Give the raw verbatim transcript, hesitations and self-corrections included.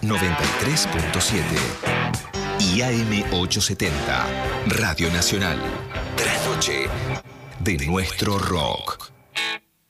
noventa y tres punto siete y A M ochocientos setenta, Radio Nacional. Trasnoche de nuestro rock.